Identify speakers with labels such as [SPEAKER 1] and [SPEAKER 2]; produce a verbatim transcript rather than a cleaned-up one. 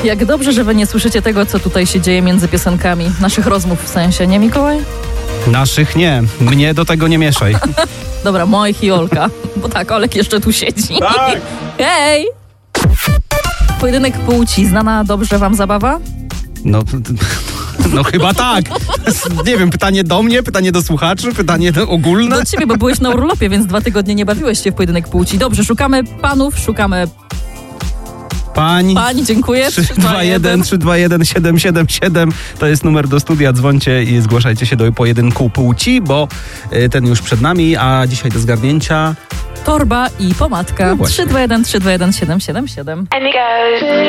[SPEAKER 1] Jak dobrze, że wy nie słyszycie tego, co tutaj się dzieje między piosenkami. Naszych rozmów w sensie, nie Mikołaj?
[SPEAKER 2] Naszych nie. Mnie do tego nie mieszaj.
[SPEAKER 1] Dobra, moich i Olka. Bo tak, Olek jeszcze tu siedzi.
[SPEAKER 2] Tak!
[SPEAKER 1] Hej! Pojedynek płci. Znana dobrze wam zabawa?
[SPEAKER 2] No, no chyba tak. Nie wiem, pytanie do mnie, pytanie do słuchaczy, pytanie do ogólne.
[SPEAKER 1] Do ciebie, bo byłeś na urlopie, więc dwa tygodnie nie bawiłeś się w pojedynek płci. Dobrze, szukamy panów, szukamy
[SPEAKER 2] Pań.
[SPEAKER 1] pań, dziękuję.
[SPEAKER 2] trzy dwa jeden trzy dwa jeden siedem siedem siedem to jest numer do studia. Dzwońcie i zgłaszajcie się do pojedynku płci, bo y, ten już przed nami, a dzisiaj do zgarnięcia
[SPEAKER 1] Torba i pomadka.
[SPEAKER 2] No właśnie.
[SPEAKER 1] trzy dwa jeden trzy dwa jeden siedem siedem siedem.